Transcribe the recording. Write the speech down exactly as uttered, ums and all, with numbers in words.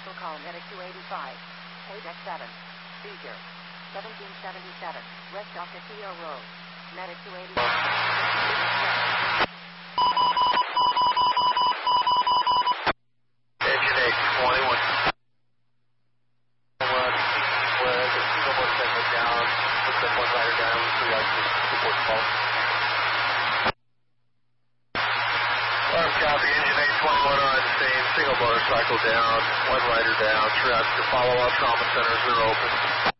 Central call Medic two eighty-five. Paydeck seven. Seizure. seventeen seventy-seven. West Ocotillo Road. Medic two eighty-five. Engine eight twenty-one. Where the single motorcycle down, put that one rider down, three out to support call. Arm copy, engine eight twenty-one on scene, single motorcycle down, one rider down, throughout the follow-up trauma centers are open.